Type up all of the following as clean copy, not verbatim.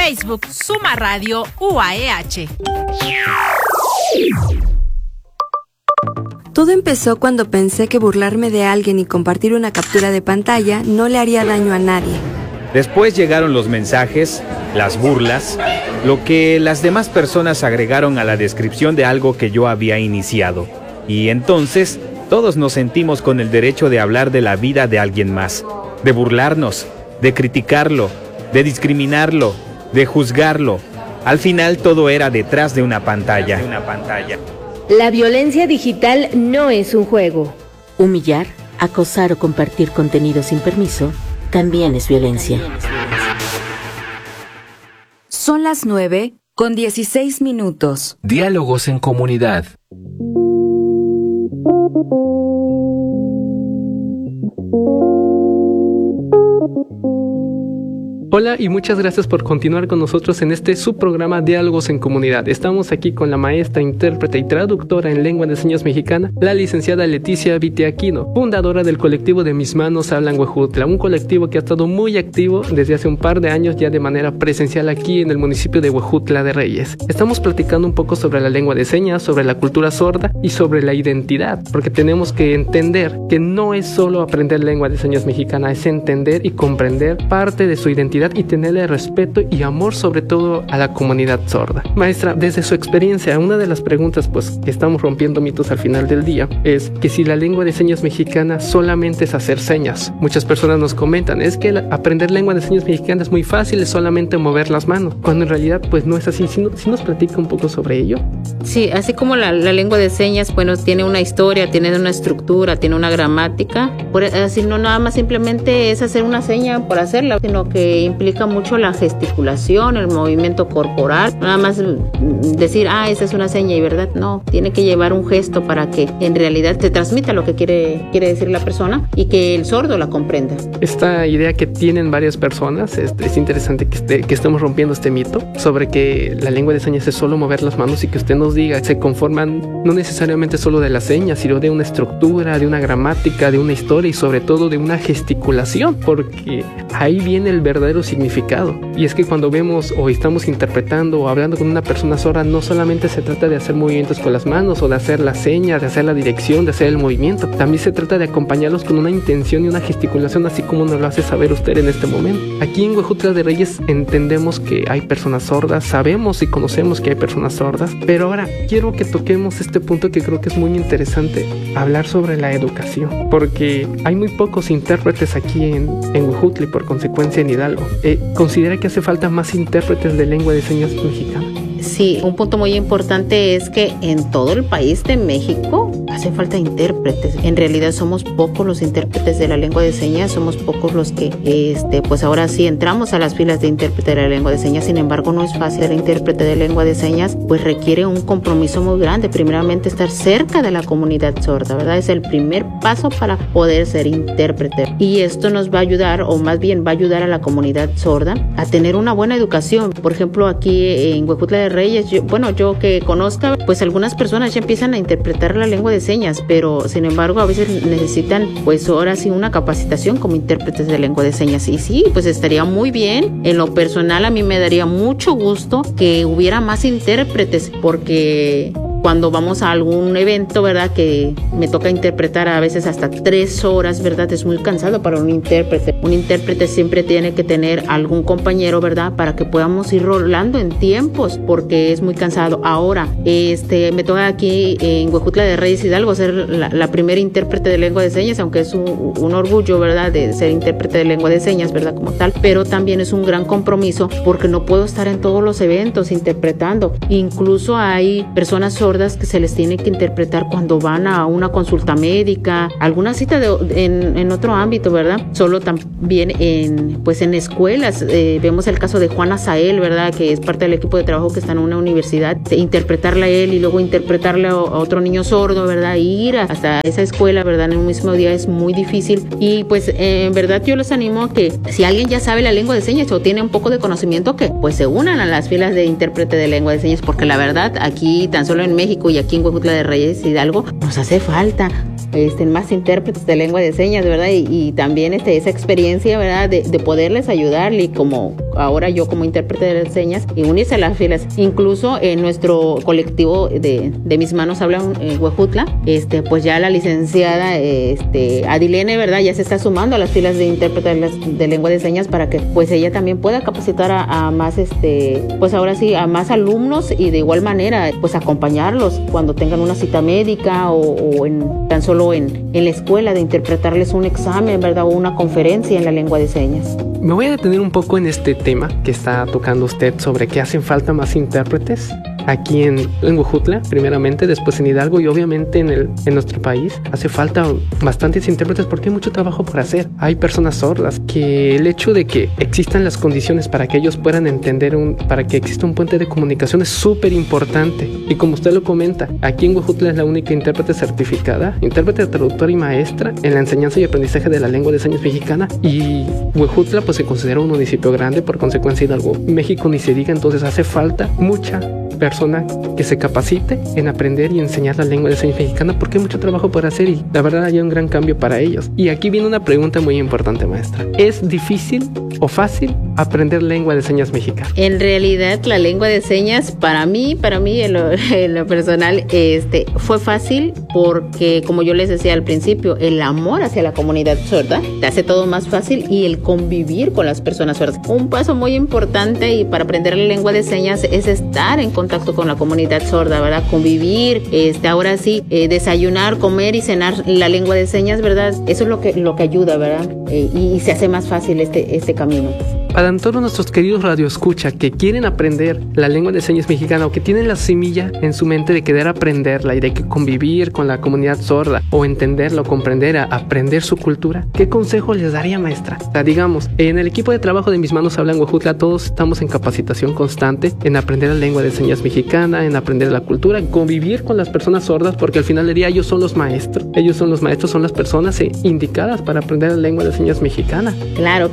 Facebook Suma Radio UAEH. Todo empezó cuando pensé que burlarme de alguien y compartir una captura de pantalla no le haría daño a nadie. Después llegaron los mensajes, las burlas, lo que las demás personas agregaron a la descripción de algo que yo había iniciado. Y entonces, todos nos sentimos con el derecho de hablar de la vida de alguien más, de burlarnos, de criticarlo, de discriminarlo, de juzgarlo. Al final todo era detrás de una pantalla. La violencia digital no es un juego. Humillar, acosar o compartir contenido sin permiso también es violencia. Son las 9:16. Diálogos en comunidad. Hola y muchas gracias por continuar con nosotros en este subprograma Diálogos en Comunidad. Estamos aquí con la maestra, intérprete y traductora en lengua de señas mexicana, la licenciada Leticia Viteaquino, fundadora del colectivo de Mis Manos Hablan Huejutla, un colectivo que ha estado muy activo desde hace un par de años ya de manera presencial aquí en el municipio de Huejutla de Reyes. Estamos platicando un poco sobre la lengua de señas, sobre la cultura sorda y sobre la identidad, porque tenemos que entender que no es solo aprender lengua de señas mexicana, es entender y comprender parte de su identidad y tenerle respeto y amor sobre todo a la comunidad sorda. Maestra, desde su experiencia, una de las preguntas que estamos rompiendo mitos al final del día es que si la lengua de señas mexicana solamente es hacer señas. Muchas personas nos comentan, es que aprender lengua de señas mexicana es muy fácil, es solamente mover las manos, cuando en realidad pues no es así. ¿Sí nos platica un poco sobre ello? Sí, así como la lengua de señas, bueno, tiene una historia, tiene una estructura, tiene una gramática, así no nada más simplemente es hacer una seña por hacerla, sino que implica mucho la gesticulación, el movimiento corporal, nada más decir, esa es una seña y verdad, no, tiene que llevar un gesto para que en realidad te transmita lo que quiere decir la persona y que el sordo la comprenda. Esta idea que tienen varias personas, es interesante que estemos rompiendo este mito sobre que la lengua de señas es solo mover las manos y que usted nos diga, se conforman no necesariamente solo de las señas, sino de una estructura, de una gramática, de una historia y sobre todo de una gesticulación, porque ahí viene el verdadero significado. Y es que cuando vemos o estamos interpretando o hablando con una persona sorda, no solamente se trata de hacer movimientos con las manos o de hacer la seña, de hacer la dirección, de hacer el movimiento, también se trata de acompañarlos con una intención y una gesticulación, así como nos lo hace saber usted en este momento. Aquí en Huejutla de Reyes entendemos que hay personas sordas, sabemos y conocemos que hay personas sordas, pero ahora quiero que toquemos este punto que creo que es muy interesante, hablar sobre la educación, porque hay muy pocos intérpretes aquí en Huejutla y por consecuencia en Hidalgo. ¿Considera que hace falta más intérpretes de lengua de señas mexicana? Sí, un punto muy importante es que en todo el país de México hace falta intérpretes. En realidad somos pocos los intérpretes de la lengua de señas, somos pocos los que, pues ahora sí entramos a las filas de intérprete de la lengua de señas. Sin embargo, no es fácil ser intérprete de lengua de señas, pues requiere un compromiso muy grande. Primeramente, estar cerca de la comunidad sorda, ¿verdad? Es el primer paso para poder ser intérprete. Y esto nos va a ayudar, o más bien va a ayudar a la comunidad sorda a tener una buena educación. Por ejemplo, aquí en Huejutla de Reyes, yo que conozca, pues algunas personas ya empiezan a interpretar la lengua de señas, pero sin embargo a veces necesitan pues ahora sí una capacitación como intérpretes de lengua de señas. Y sí, pues estaría muy bien. En lo personal a mí me daría mucho gusto que hubiera más intérpretes, porque cuando vamos a algún evento, ¿verdad?, que me toca interpretar a veces hasta 3 horas, ¿verdad?, es muy cansado para un intérprete. Un intérprete siempre tiene que tener algún compañero, ¿verdad?, para que podamos ir rolando en tiempos, porque es muy cansado. Ahora, me toca aquí en Huejutla de Reyes Hidalgo ser la primera intérprete de lengua de señas, aunque es un orgullo, ¿verdad?, de ser intérprete de lengua de señas, ¿verdad?, como tal, pero también es un gran compromiso porque no puedo estar en todos los eventos interpretando. Incluso hay personas sordas que se les tiene que interpretar cuando van a una consulta médica, alguna cita en otro ámbito, ¿verdad? Solo también en escuelas. Vemos el caso de Juan Azael, ¿verdad?, que es parte del equipo de trabajo que está en una universidad, interpretarle a él y luego interpretarle a otro niño sordo, ¿verdad? Y ir hasta esa escuela, ¿verdad?, en un mismo día es muy difícil. Y pues en verdad yo los animo a que si alguien ya sabe la lengua de señas o tiene un poco de conocimiento, que pues se unan a las filas de intérprete de lengua de señas, porque la verdad aquí tan solo en México y aquí en Huejutla de Reyes Hidalgo nos hace falta más intérpretes de lengua de señas, ¿verdad? Y también esa experiencia, ¿verdad?, de poderles ayudar y como ahora yo como intérprete de señas y unirse a las filas. Incluso en nuestro colectivo de Mis Manos Hablan Huejutla, pues ya la licenciada Adilene, ¿verdad? Ya se está sumando a las filas de intérpretes de lengua de señas para que pues ella también pueda capacitar a más, pues ahora sí, a más alumnos y de igual manera pues acompañarlos cuando tengan una cita médica o tan solo en la escuela de interpretarles un examen, ¿verdad? O una conferencia en la lengua de señas. Me voy a detener un poco en este tema que está tocando usted sobre que hacen falta más intérpretes aquí en Huejutla, primeramente, después en Hidalgo y obviamente en nuestro país. Hace falta bastantes intérpretes porque hay mucho trabajo por hacer. Hay personas sordas que el hecho de que existan las condiciones para que ellos puedan entender, para que exista un puente de comunicación es súper importante. Y como usted lo comenta, aquí en Huejutla es la única intérprete certificada, intérprete, traductora y maestra en la enseñanza y aprendizaje de la lengua de señas mexicana. Y Huejutla pues se considera un municipio grande, por consecuencia Hidalgo, México ni se diga, entonces hace falta mucha persona que se capacite en aprender y enseñar la lengua de señas mexicana porque hay mucho trabajo por hacer y la verdad hay un gran cambio para ellos. Y aquí viene una pregunta muy importante, maestra. ¿Es difícil o fácil aprender lengua de señas mexicana? En realidad la lengua de señas para mí en lo personal fue fácil porque como yo les decía al principio, el amor hacia la comunidad sorda te hace todo más fácil y el convivir con las personas sordas. Un paso muy importante y para aprender la lengua de señas es estar en contacto con la comunidad sorda, ¿verdad? Convivir, ahora sí, desayunar, comer y cenar la lengua de señas, ¿verdad? Eso es lo que ayuda, ¿verdad? Y se hace más fácil este camino. Para todos nuestros queridos radioescucha que quieren aprender la lengua de señas mexicana o que tienen la semilla en su mente de querer aprenderla y de que convivir con la comunidad sorda o entenderla o comprender, aprender su cultura, ¿qué consejo les daría, maestra? O sea, digamos, en el equipo de trabajo de Mis Manos Hablan Huejutla todos estamos en capacitación constante en aprender la lengua de señas mexicana, en aprender la cultura, en convivir con las personas sordas porque al final del día ellos son los maestros, son las personas indicadas para aprender la lengua de señas mexicana. Claro,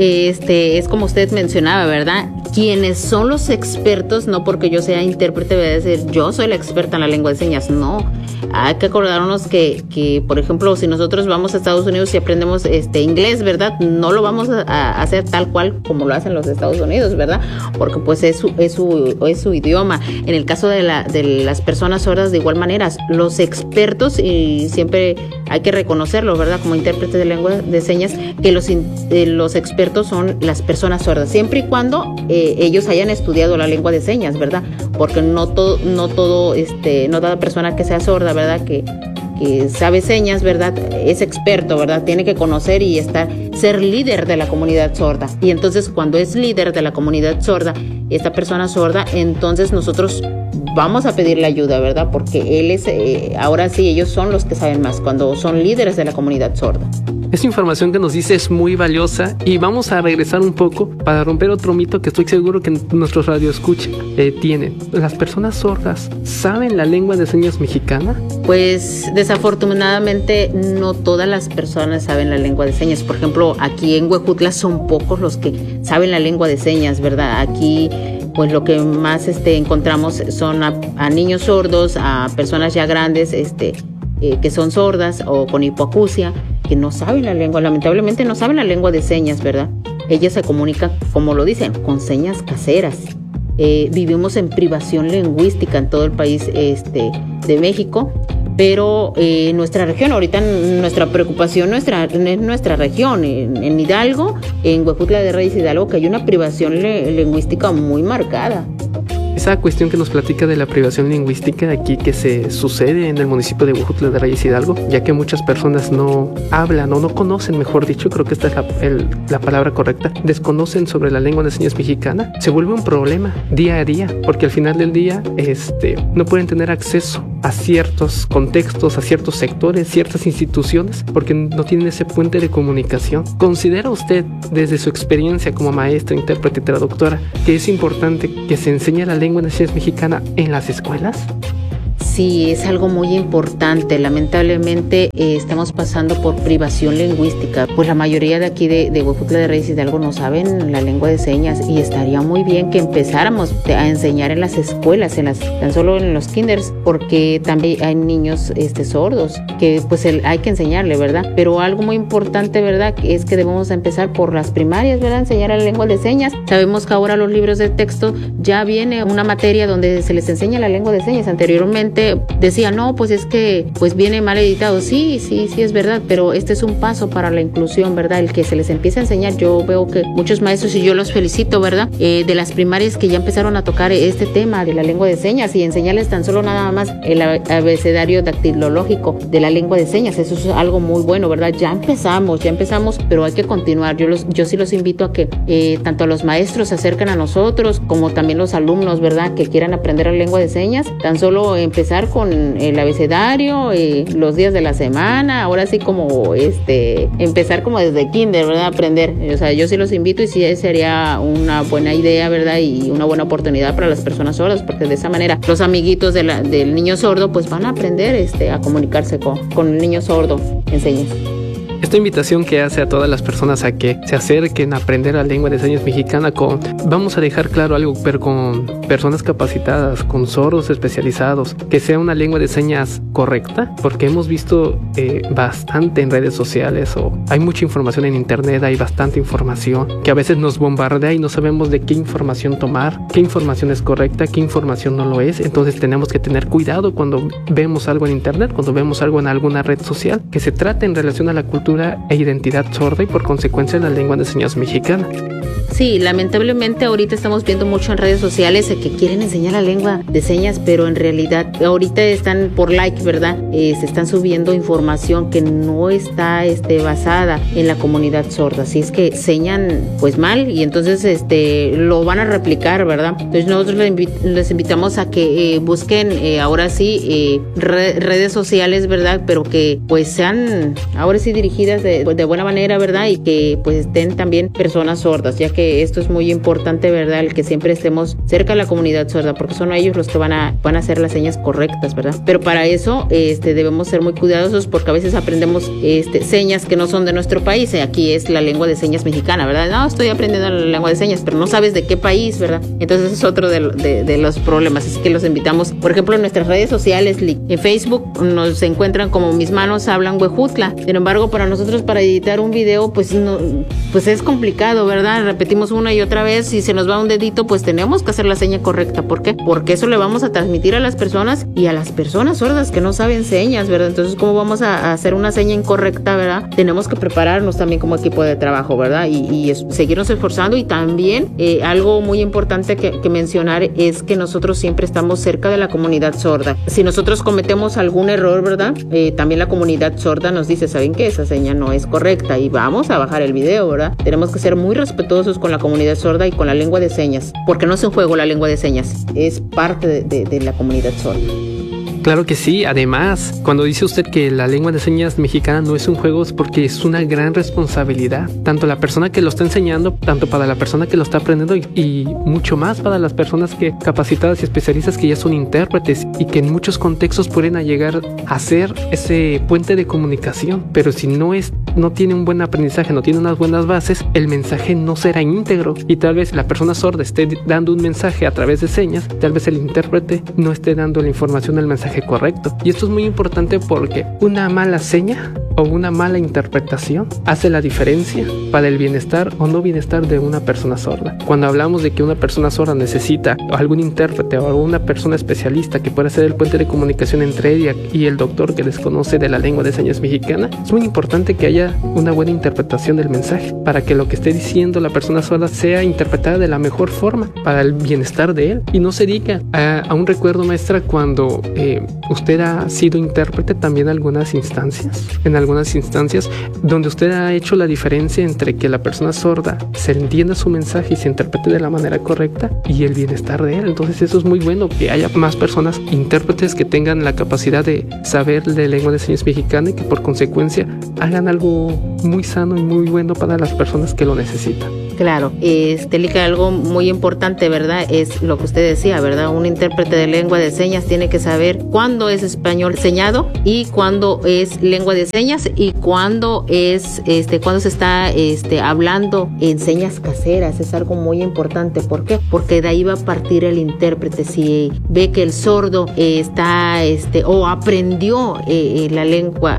es como usted mencionaba, ¿verdad? Quienes son los expertos, no porque yo sea intérprete voy a decir yo soy la experta en la lengua de señas, no. Hay que acordarnos que por ejemplo, si nosotros vamos a Estados Unidos y aprendemos inglés, ¿verdad? No lo vamos a hacer tal cual como lo hacen los Estados Unidos, ¿verdad? Porque pues es su idioma. En el caso de las personas sordas, de igual manera, los expertos, y siempre hay que reconocerlo, ¿verdad? Como intérpretes de lengua de señas, que los expertos son las personas sordas, siempre y cuando ellos hayan estudiado la lengua de señas, ¿verdad? Porque no toda persona que sea sorda, ¿verdad? Que sabe señas, ¿verdad? Es experto, ¿verdad? Tiene que conocer y ser líder de la comunidad sorda. Y entonces cuando es líder de la comunidad sorda, esta persona sorda, entonces nosotros vamos a pedirle ayuda, ¿verdad? Porque ahora sí, ellos son los que saben más, cuando son líderes de la comunidad sorda. Esa información que nos dice es muy valiosa y vamos a regresar un poco para romper otro mito que estoy seguro que nuestros radioescuchas tienen. ¿Las personas sordas saben la lengua de señas mexicana? Pues desafortunadamente no todas las personas saben la lengua de señas. Por ejemplo, aquí en Huejutla son pocos los que saben la lengua de señas, ¿verdad? Aquí pues lo que más encontramos son a niños sordos, a personas ya grandes que son sordas o con hipoacusia, que no saben la lengua, lamentablemente no saben la lengua de señas, ¿verdad? Ellas se comunican, como lo dicen, con señas caseras. Vivimos en privación lingüística en todo el país de México, pero nuestra región, ahorita nuestra preocupación es nuestra región, en Hidalgo, en Huejutla de Reyes Hidalgo, que hay una privación lingüística muy marcada. Esa cuestión que nos platica de la privación lingüística aquí que se sucede en el municipio de Huejutla de Reyes Hidalgo, ya que muchas personas no hablan o no conocen, mejor dicho, creo que esta es la palabra correcta, desconocen sobre la lengua de señas mexicana, se vuelve un problema día a día, porque al final del día no pueden tener acceso a ciertos contextos, a ciertos sectores, ciertas instituciones, porque no tienen ese puente de comunicación. ¿Considera usted, desde su experiencia como maestra, intérprete y traductora, que es importante que se enseñe la lengua de señas mexicana en las escuelas? Sí, es algo muy importante. Lamentablemente estamos pasando por privación lingüística. Pues la mayoría de aquí de Huejutla de Reyes Hidalgo no saben la lengua de señas y estaría muy bien que empezáramos a enseñar en las escuelas, tan solo en los kinders, porque también hay niños sordos que pues hay que enseñarle, ¿verdad? Pero algo muy importante, ¿verdad? Es que debemos empezar por las primarias, ¿verdad? Enseñar la lengua de señas. Sabemos que ahora los libros de texto ya viene una materia donde se les enseña la lengua de señas. Anteriormente decía, no, pues es que pues viene mal editado. Sí, es verdad, pero este es un paso para la inclusión, ¿verdad? El que se les empiece a enseñar. Yo veo que muchos maestros, y yo los felicito, ¿verdad? De las primarias que ya empezaron a tocar este tema de la lengua de señas y enseñarles tan solo nada más el abecedario dactilológico de la lengua de señas. Eso es algo muy bueno, ¿verdad? Ya empezamos, pero hay que continuar. Yo sí los invito a que tanto a los maestros se acerquen a nosotros, como también los alumnos, ¿verdad? Que quieran aprender la lengua de señas. Tan solo empezar con el abecedario, los días de la semana, ahora sí como empezar como desde kinder, ¿verdad? Aprender. O sea, yo sí los invito y sí sería una buena idea, ¿verdad? Y una buena oportunidad para las personas sordas, porque de esa manera los amiguitos del niño sordo pues van a aprender a comunicarse con el niño sordo en señas. Esta invitación que hace a todas las personas a que se acerquen a aprender la lengua de señas mexicana vamos a dejar claro algo, pero con personas capacitadas, con sordos especializados, que sea una lengua de señas correcta, porque hemos visto bastante en redes sociales, o hay mucha información en internet, hay bastante información que a veces nos bombardea y no sabemos de qué información tomar, qué información es correcta, qué información no lo es. Entonces tenemos que tener cuidado cuando vemos algo en internet, cuando vemos algo en alguna red social, que se trate en relación a la cultura e identidad sorda y por consecuencia la lengua de señas mexicana. Sí, lamentablemente ahorita estamos viendo mucho en redes sociales que quieren enseñar la lengua de señas, pero en realidad ahorita están por like, ¿verdad? Se están subiendo información que no está basada en la comunidad sorda, así es que enseñan pues mal y entonces lo van a replicar, ¿verdad? Entonces nosotros les invitamos a que busquen ahora sí redes sociales, ¿verdad? Pero que pues sean ahora sí dirigidas de buena manera, ¿verdad? Y que pues estén también personas sordas, ya que esto es muy importante, ¿verdad? El que siempre estemos cerca de la comunidad sorda, porque son ellos los que van a hacer las señas correctas, ¿verdad? Pero para eso debemos ser muy cuidadosos, porque a veces aprendemos señas que no son de nuestro país. Aquí es la lengua de señas mexicana, ¿verdad? No, estoy aprendiendo la lengua de señas, pero no sabes de qué país, ¿verdad? Entonces es otro de los problemas. Así que los invitamos, por ejemplo, en nuestras redes sociales, en Facebook nos encuentran como Mis Manos Hablan Huejutla. Sin embargo, para nosotros, para editar un video, pues es complicado, ¿verdad? Repetimos una y otra vez, si se nos va un dedito, pues tenemos que hacer la seña correcta. ¿Por qué? Porque eso le vamos a transmitir a las personas y a las personas sordas que no saben señas, ¿verdad? Entonces, ¿cómo vamos a hacer una seña incorrecta, verdad? Tenemos que prepararnos también como equipo de trabajo, ¿verdad? Y seguirnos esforzando. Y también algo muy importante que mencionar es que nosotros siempre estamos cerca de la comunidad sorda. Si nosotros cometemos algún error, ¿verdad? También la comunidad sorda nos dice, ¿saben qué? Esa seña no es correcta y vamos a bajar el video, ¿verdad? Tenemos que ser muy respetuosos con la comunidad sorda y con la lengua de señas, porque no es un juego la lengua de señas, es parte de la comunidad sorda. Claro que sí. Además, cuando dice usted que la lengua de señas mexicana no es un juego, es porque es una gran responsabilidad. Tanto la persona que lo está enseñando, tanto para la persona que lo está aprendiendo y mucho más para las personas capacitadas y especialistas que ya son intérpretes y que en muchos contextos pueden llegar a ser ese puente de comunicación. Pero si no tiene un buen aprendizaje, no tiene unas buenas bases, el mensaje no será íntegro. Y tal vez la persona sorda esté dando un mensaje a través de señas, tal vez el intérprete no esté dando la información del mensaje correcto. Y esto es muy importante porque una mala seña o una mala interpretación hace la diferencia para el bienestar o no bienestar de una persona sorda. Cuando hablamos de que una persona sorda necesita algún intérprete o alguna persona especialista que pueda ser el puente de comunicación entre ella y el doctor que desconoce de la lengua de señas mexicana, es muy importante que haya una buena interpretación del mensaje para que lo que esté diciendo la persona sorda sea interpretada de la mejor forma para el bienestar de él. Y no se diga, aún recuerdo, maestra, cuando usted ha sido intérprete también en algunas instancias donde usted ha hecho la diferencia entre que la persona sorda se entienda su mensaje y se interprete de la manera correcta y el bienestar de él. Entonces eso es muy bueno, que haya más personas intérpretes que tengan la capacidad de saber de lengua de señas mexicana y que por consecuencia hagan algo muy sano y muy bueno para las personas que lo necesitan. Claro, Lica, algo muy importante, ¿verdad? Es lo que usted decía, ¿verdad? Un intérprete de lengua de señas tiene que saber cuándo es español señado y cuándo es lengua de señas y cuándo es, cuándo se está, hablando en señas caseras. Es algo muy importante. ¿Por qué? Porque de ahí va a partir el intérprete. Si ve que el sordo está, o aprendió la lengua,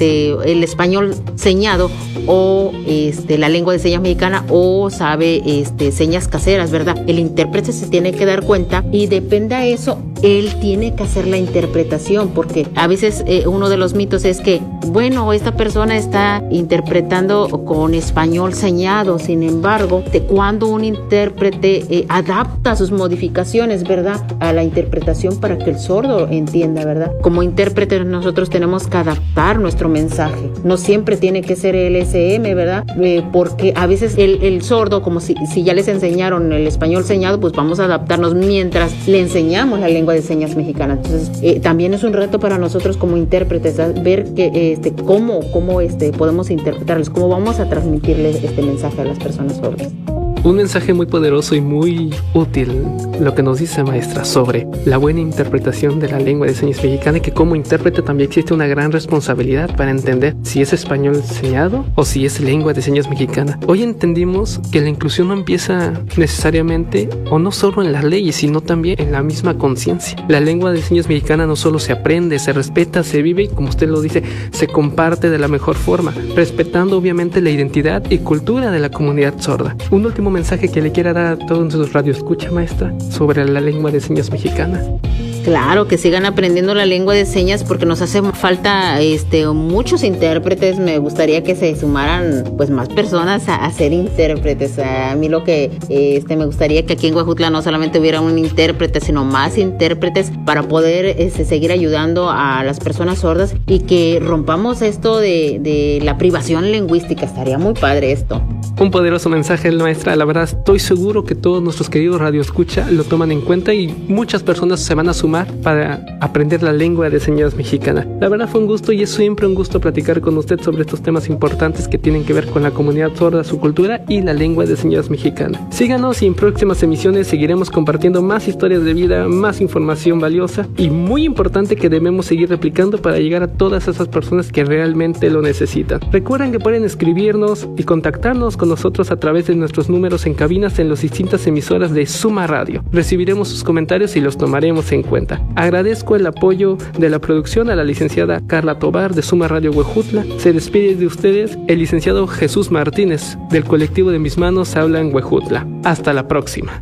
el español señado o la lengua de señas mexicana o sabe señas caseras, ¿verdad? El intérprete se tiene que dar cuenta y depende a eso, él tiene que hacer la interpretación, porque a veces uno de los mitos es que, bueno, esta persona está interpretando con español señado. Sin embargo, cuando un intérprete adapta sus modificaciones, ¿verdad?, a la interpretación para que el sordo entienda, ¿verdad? Como intérprete nosotros tenemos que adaptar nuestro mensaje. No siempre tiene que ser el SM, ¿verdad? Porque a veces el sordo, como si ya les enseñaron el español señado, pues vamos a adaptarnos mientras le enseñamos la lengua de señas mexicana. Entonces, también es un reto para nosotros como intérpretes, ver que cómo podemos interpretarles, cómo vamos a transmitirles este mensaje a las personas sordas. Un mensaje muy poderoso y muy útil lo que nos dice maestra sobre la buena interpretación de la lengua de señas mexicana, y que como intérprete también existe una gran responsabilidad para entender si es español señado o si es lengua de señas mexicana. Hoy entendimos que la inclusión no empieza necesariamente o no solo en las leyes, sino también en la misma conciencia. La lengua de señas mexicana no solo se aprende, se respeta, se vive y, como usted lo dice, se comparte de la mejor forma, respetando obviamente la identidad y cultura de la comunidad sorda. Un último mensaje que le quiera dar a todos nuestros radioescucha, maestra, sobre la lengua de señas mexicana. Claro, que sigan aprendiendo la lengua de señas, porque nos hace falta muchos intérpretes. Me gustaría que se sumaran pues más personas a ser intérpretes. A mí lo que me gustaría que aquí en Huejutla no solamente hubiera un intérprete, sino más intérpretes para poder seguir ayudando a las personas sordas y que rompamos esto de la privación lingüística. Estaría muy padre esto. Un poderoso mensaje, maestra. La verdad, estoy seguro que todos nuestros queridos radioescucha lo toman en cuenta y muchas personas se van a sumar para aprender la lengua de señas mexicana. La verdad fue un gusto y es siempre un gusto platicar con usted sobre estos temas importantes que tienen que ver con la comunidad sorda, su cultura y la lengua de señas mexicana. Síganos y en próximas emisiones seguiremos compartiendo más historias de vida, más información valiosa y muy importante que debemos seguir replicando para llegar a todas esas personas que realmente lo necesitan. Recuerden que pueden escribirnos y contactarnos con nosotros a través de nuestros números en cabinas en las distintas emisoras de Suma Radio. Recibiremos sus comentarios y los tomaremos en cuenta. Agradezco el apoyo de la producción a la licenciada Carla Tobar de Suma Radio Huejutla. Se despide de ustedes el licenciado Jesús Martínez del colectivo de Mis Manos Hablan Huejutla. Hasta la próxima.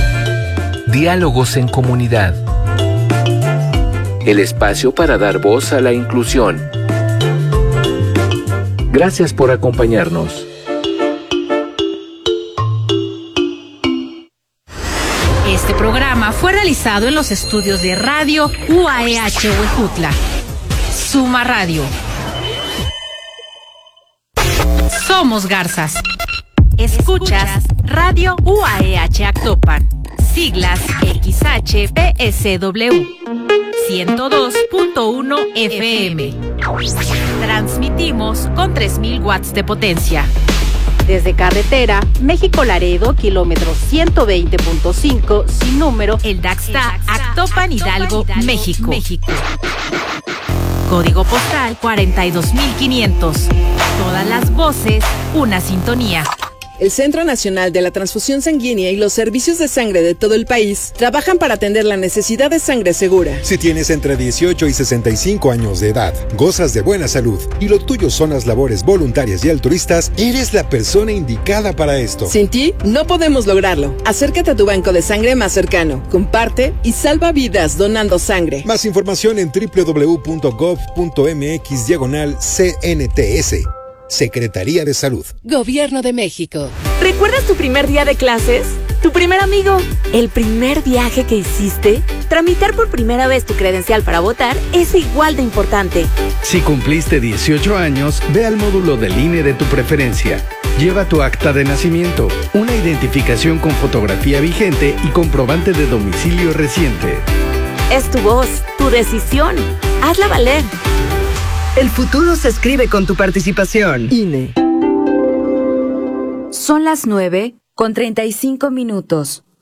Diálogos en comunidad. El espacio para dar voz a la inclusión. Gracias por acompañarnos. Este programa fue realizado en los estudios de Radio UAEH Huejutla. Suma Radio. Somos Garzas. Escuchas Radio UAEH Actopan. Siglas XHPSW. 102.1 FM. Transmitimos con 3000 watts de potencia. Desde carretera, México-Laredo, kilómetro 120.5, sin número, el Daxta, Actopan, Hidalgo, México. Código postal 42500. Todas las voces, una sintonía. El Centro Nacional de la Transfusión Sanguínea y los servicios de sangre de todo el país trabajan para atender la necesidad de sangre segura. Si tienes entre 18 y 65 años de edad, gozas de buena salud y lo tuyo son las labores voluntarias y altruistas, eres la persona indicada para esto. Sin ti, no podemos lograrlo. Acércate a tu banco de sangre más cercano, comparte y salva vidas donando sangre. Más información en www.gov.mx/CNTS. Secretaría de Salud. Gobierno de México. ¿Recuerdas tu primer día de clases? ¿Tu primer amigo? ¿El primer viaje que hiciste? Tramitar por primera vez tu credencial para votar es igual de importante. Si cumpliste 18 años, ve al módulo del INE de tu preferencia. Lleva tu acta de nacimiento, una identificación con fotografía vigente y comprobante de domicilio reciente. Es tu voz, tu decisión. Hazla valer. El futuro se escribe con tu participación. INE. Son las 9 con 35 minutos.